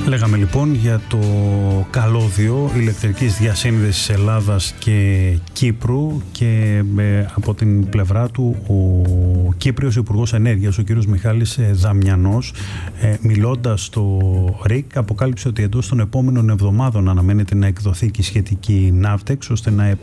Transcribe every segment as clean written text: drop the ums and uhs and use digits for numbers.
Λέγαμε λοιπόν για το καλώδιο ηλεκτρικής διασύνδεσης Ελλάδας και Κύπρου και από την πλευρά του ο Κύπριος Υπουργός Ενέργειας, ο κύριος Μιχάλης Δαμιανός, μιλώντας στο ΡΙΚ, αποκάλυψε ότι εντός των επόμενων εβδομάδων αναμένεται να εκδοθεί και η σχετική ναύτεξ ώστε να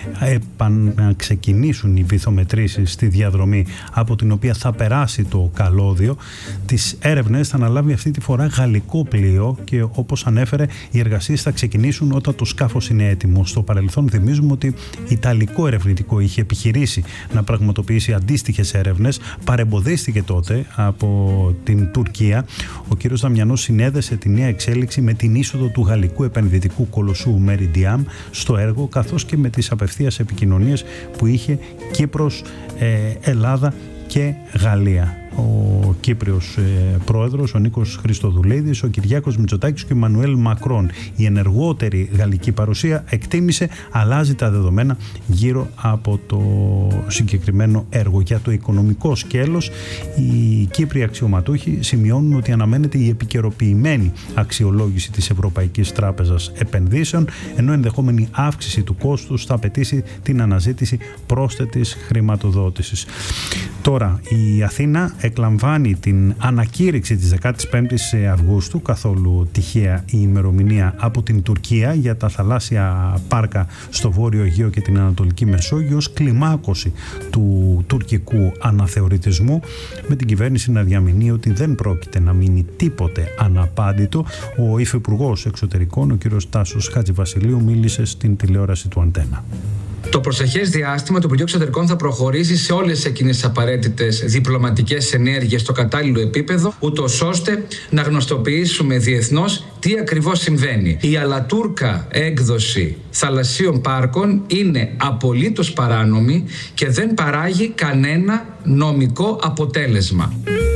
ξεκινήσουν οι βυθομετρήσεις στη διαδρομή από την οποία θα περάσει το καλώδιο. Τις έρευνες θα αναλάβει αυτή τη φορά γαλλικό πλοίο και όπως ανέφερε, οι εργασίες θα ξεκινήσουν όταν το σκάφος είναι έτοιμο. Στο παρελθόν θυμίζουμε ότι Ιταλικό ερευνητικό είχε επιχειρήσει να πραγματοποιήσει αντίστοιχες έρευνες, παρεμποδίστηκε τότε από την Τουρκία. Ο κύριος Δαμιανός συνέδεσε τη νέα εξέλιξη με την είσοδο του γαλλικού επενδυτικού κολοσσού Meridiam στο έργο, καθώς και με τις απευθείας επικοινωνίες που είχε Κύπρος, Ελλάδα και Γαλλία. Ο Κύπριος πρόεδρος, ο Νίκος Χριστοδουλίδης, ο Κυριάκος Μητσοτάκης και ο Εμμανουέλ Μακρόν. Η ενεργότερη γαλλική παρουσία, εκτίμησε, αλλάζει τα δεδομένα γύρω από το συγκεκριμένο έργο. Για το οικονομικό σκέλος, οι Κύπριοι αξιωματούχοι σημειώνουν ότι αναμένεται η επικαιροποιημένη αξιολόγηση της Ευρωπαϊκής Τράπεζας Επενδύσεων, ενώ ενδεχόμενη αύξηση του κόστους θα απαιτήσει την αναζήτηση πρόσθετης χρηματοδότησης. Τώρα, η Αθήνα εκλαμβάνει την ανακήρυξη της 15ης Αυγούστου, καθόλου τυχαία η ημερομηνία, από την Τουρκία για τα θαλάσσια πάρκα στο Βόρειο Αιγαίο και την Ανατολική Μεσόγειο ως κλιμάκωση του τουρκικού αναθεωρητισμού, με την κυβέρνηση να διαμηνύει ότι δεν πρόκειται να μείνει τίποτε αναπάντητο. Ο Υφυπουργός Εξωτερικών, ο κ. Τάσος Χατζηβασιλείου, μίλησε στην τηλεόραση του Αντένα. Το προσεχές διάστημα το Υπουργείο Εξωτερικών θα προχωρήσει σε όλες εκείνες τις απαραίτητες διπλωματικές ενέργειες στο κατάλληλο επίπεδο, ούτως ώστε να γνωστοποιήσουμε διεθνώς τι ακριβώς συμβαίνει. Η αλατούρκα έκδοση θαλασσίων πάρκων είναι απολύτως παράνομη και δεν παράγει κανένα νομικό αποτέλεσμα.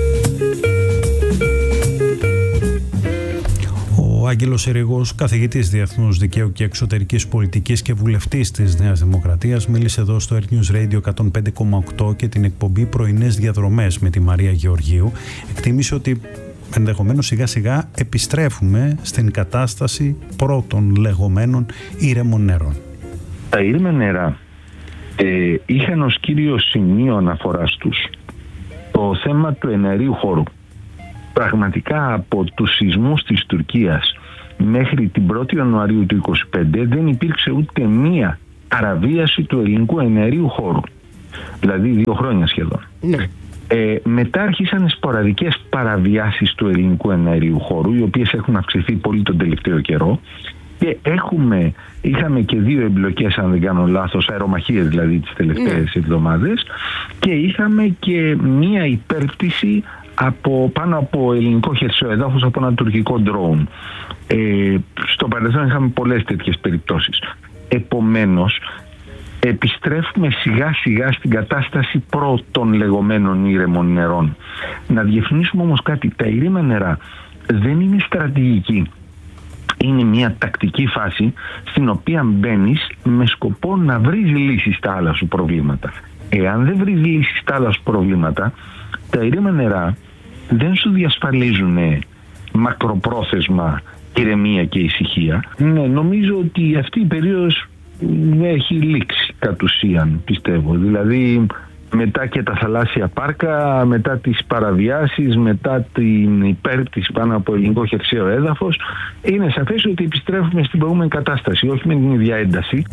Ο Άγγελος Ερηγός, καθηγητής Διεθνούς Δικαίου και Εξωτερικής Πολιτικής και βουλευτής της Νέας Δημοκρατίας, μίλησε εδώ στο Air News Radio 105,8 και την εκπομπή Πρωινές Διαδρομές με τη Μαρία Γεωργίου. Εκτίμησε ότι ενδεχομένως σιγά σιγά επιστρέφουμε στην κατάσταση πρώτων λεγόμενων ήρεμων νερών. Τα ήρεμα νερά είχαν ως κύριο σημείο αναφοράς τους το θέμα του εναερίου χώρου. Πραγματικά από τους σεισμούς της Τουρκίας μέχρι την 1η Ιανουαρίου του 2025 δεν υπήρξε ούτε μία παραβίαση του ελληνικού εναερίου χώρου. Δηλαδή 2 χρόνια σχεδόν. Ναι. Μετά άρχισαν σποραδικές παραβιάσεις του ελληνικού εναερίου χώρου, οι οποίες έχουν αυξηθεί πολύ τον τελευταίο καιρό, και είχαμε και 2 εμπλοκές, αν δεν κάνω λάθος, αερομαχίες δηλαδή τις τελευταίες εβδομάδες, και είχαμε και μία υπέρπτυση πάνω από ελληνικό χερσαίο έδαφος από ένα τουρκικό ντρόουν. Στο παρελθόν είχαμε πολλές τέτοιες περιπτώσεις. Επομένως, επιστρέφουμε σιγά σιγά στην κατάσταση πρώτων λεγόμενων ήρεμων νερών. Να διευκρινίσουμε όμως κάτι: τα ήρεμα νερά δεν είναι στρατηγική. Είναι μια τακτική φάση στην οποία μπαίνεις με σκοπό να βρεις λύσεις στα άλλα σου προβλήματα. Εάν δεν βρεις λύσεις στα άλλα σου προβλήματα, τα ήρεμα νερά δεν σου διασφαλίζουν μακροπρόθεσμα ηρεμία και ησυχία. Ναι, νομίζω ότι αυτή η περίοδος έχει λήξει κατ' ουσίαν, πιστεύω. Δηλαδή, μετά και τα θαλάσσια πάρκα, μετά τις παραβιάσεις, μετά την υπέρπτυση πάνω από ελληνικό χερσαίο έδαφος, είναι σαφές ότι επιστρέφουμε στην προηγούμενη κατάσταση, όχι με την ίδια ένταση.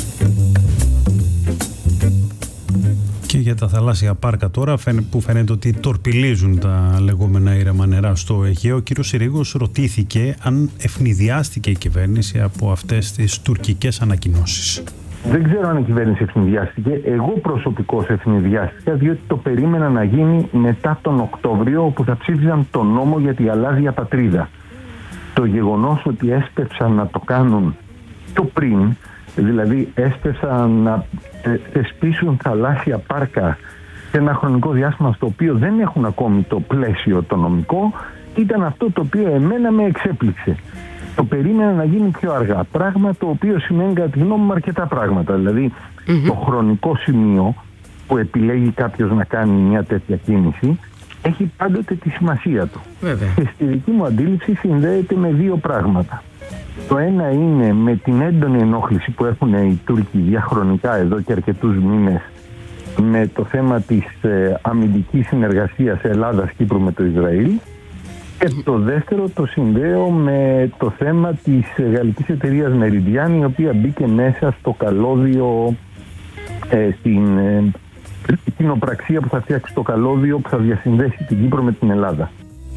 Και για τα θαλάσσια πάρκα τώρα, που φαίνεται ότι τορπιλίζουν τα λεγόμενα ήρεμα νερά στο Αιγαίο, ο κύριος Ερηγός ρωτήθηκε αν ευνηδιάστηκε η κυβέρνηση από αυτές τις τουρκικές ανακοινώσεις. Δεν ξέρω αν η κυβέρνηση ευνηδιάστηκε. Εγώ προσωπικώς ευνηδιάστηκα, διότι το περίμενα να γίνει μετά τον Οκτώβριο, όπου θα ψήφιζαν τον νόμο για τη γαλάζια πατρίδα. Το γεγονός ότι έσπευσαν να το κάνουν πιο πριν, δηλαδή έσπευσαν να θεσπίσουν θαλάσσια πάρκα σε ένα χρονικό διάστημα στο οποίο δεν έχουν ακόμη το πλαίσιο το νομικό, ήταν αυτό το οποίο εμένα με εξέπληξε. Το περίμενα να γίνει πιο αργά, πράγμα το οποίο σημαίνει κατά τη γνώμη μου αρκετά πράγματα. Δηλαδή το χρονικό σημείο που επιλέγει κάποιος να κάνει μια τέτοια κίνηση έχει πάντοτε τη σημασία του. Βέβαια. Και στη δική μου αντίληψη συνδέεται με δύο πράγματα. Το ένα είναι με την έντονη ενόχληση που έχουν οι Τούρκοι διαχρονικά εδώ και αρκετούς μήνες με το θέμα της αμυντικής συνεργασίας Ελλάδας-Κύπρου με το Ισραήλ. Και το δεύτερο το συνδέω με το θέμα της γαλλικής εταιρείας Meridian, η οποία μπήκε μέσα στο καλώδιο, στην κοινοπραξία που θα φτιάξει το καλώδιο που θα διασυνδέσει την Κύπρο με την Ελλάδα.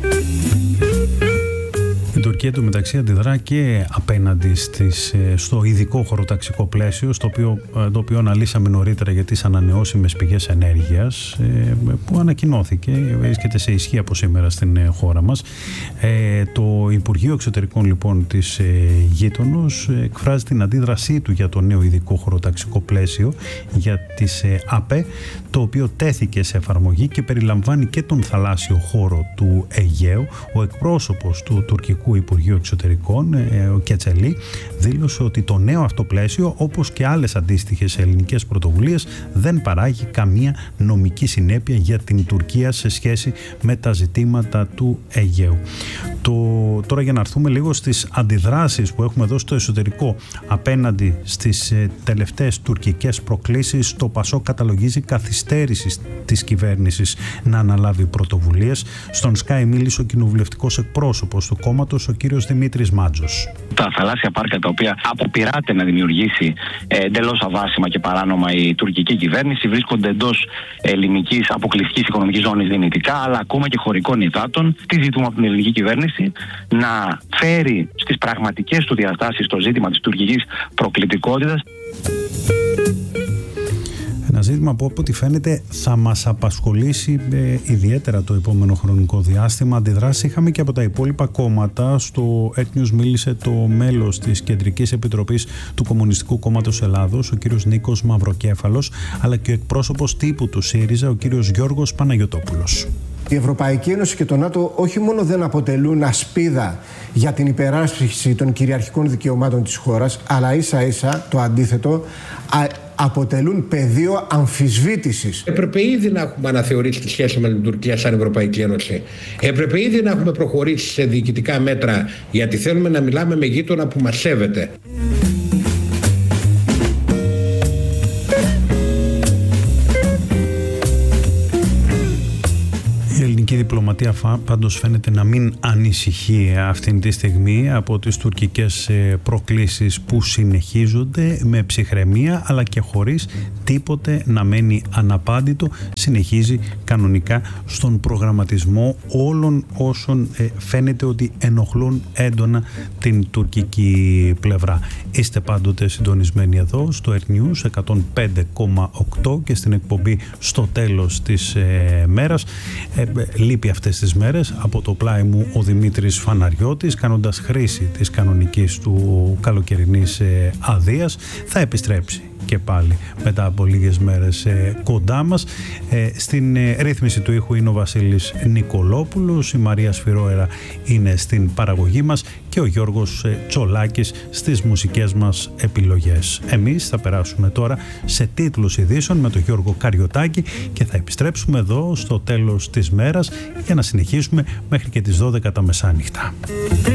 Η Τουρκία του μεταξύ αντιδρά και απέναντι στο ειδικό χωροταξικό πλαίσιο, το οποίο αναλύσαμε νωρίτερα για τις ανανεώσιμες πηγές ενέργειας, που ανακοινώθηκε, βρίσκεται σε ισχύ από σήμερα στην χώρα μας. Το Υπουργείο Εξωτερικών λοιπόν της γείτονος εκφράζει την αντίδρασή του για το νέο ειδικό χωροταξικό πλαίσιο για τις ΑΠΕ, το οποίο τέθηκε σε εφαρμογή και περιλαμβάνει και τον θαλάσσιο χώρο του Αιγαίου. Ο εκπρόσωπος του τουρκικού Υπουργείου Εξωτερικών, ο Κετσελή, δήλωσε ότι το νέο αυτό πλαίσιο, όπως και άλλες αντίστοιχες ελληνικές πρωτοβουλίες, δεν παράγει καμία νομική συνέπεια για την Τουρκία σε σχέση με τα ζητήματα του Αιγαίου. Τώρα για να έρθουμε λίγο στις αντιδράσεις που έχουμε εδώ στο εσωτερικό απέναντι στις τελευταίες τουρκικές προκλήσεις, το ΠΑΣΟΚ καταλογίζει καθυστέρηση της κυβέρνησης να αναλάβει πρωτοβουλίες. Στον Sky μίλησε ο κοινοβουλευτικός εκπρόσωπος του κόμματος, ο κύριος Δημήτρης Μάτζος. Τα θαλάσσια πάρκα τα οποία αποπειράται να δημιουργήσει εντελώς αβάσιμα και παράνομα η τουρκική κυβέρνηση βρίσκονται εντός ελληνικής αποκλειστικής οικονομικής ζώνης δυνητικά, αλλά ακόμα και χωρικών υδάτων. Τι ζητούμε από την ελληνική κυβέρνηση? Να φέρει στις πραγματικές του διαστάσεις το ζήτημα της τουρκικής προκλητικότητας. Ένα ζήτημα που από ό,τι φαίνεται θα μας απασχολήσει ιδιαίτερα το επόμενο χρονικό διάστημα. Αντιδράσεις είχαμε και από τα υπόλοιπα κόμματα. Στο Earth News μίλησε το μέλος της Κεντρικής Επιτροπής του Κομμουνιστικού Κόμματος Ελλάδος, ο κύριος Νίκος Μαυροκέφαλος, αλλά και ο εκπρόσωπος τύπου του ΣΥΡΙΖΑ, ο κύριος Γιώργος Παναγιωτόπουλος. Η Ευρωπαϊκή Ένωση και το ΝΑΤΟ όχι μόνο δεν αποτελούν ασπίδα για την υπεράσπιση των κυριαρχικών δικαιωμάτων της χώρας, αλλά ίσα-ίσα το αντίθετο, αποτελούν πεδίο αμφισβήτησης. Έπρεπε ήδη να έχουμε αναθεωρήσει τη σχέση με την Τουρκία σαν Ευρωπαϊκή Ένωση. Έπρεπε ήδη να έχουμε προχωρήσει σε διοικητικά μέτρα, γιατί θέλουμε να μιλάμε με γείτονα που μας σέβεται. Η ελληνική διπλωματία πάντως φαίνεται να μην ανησυχεί αυτή τη στιγμή από τις τουρκικές προκλήσεις που συνεχίζονται με ψυχραιμία, αλλά και χωρίς τίποτε να μένει αναπάντητο. Συνεχίζει κανονικά στον προγραμματισμό όλων όσων φαίνεται ότι ενοχλούν έντονα την τουρκική πλευρά. Είστε πάντοτε συντονισμένοι εδώ στο Earth News 105,8 και στην εκπομπή στο τέλος της μέρας. Λείπει αυτές τις μέρες από το πλάι μου ο Δημήτρης Φαναριώτης, κάνοντας χρήση της κανονικής του καλοκαιρινής αδείας. Θα επιστρέψει και πάλι μετά από λίγες μέρες κοντά μας. Στην ρύθμιση του ήχου είναι ο Βασίλης Νικολόπουλος, η Μαρία Σφυρόερα είναι στην παραγωγή μας και ο Γιώργος Τσολάκης στις μουσικές μας επιλογές. Εμείς θα περάσουμε τώρα σε τίτλους ειδήσεων με τον Γιώργο Καριωτάκη και θα επιστρέψουμε εδώ στο τέλος της μέρας για να συνεχίσουμε μέχρι και τις 12 τα μεσάνυχτα.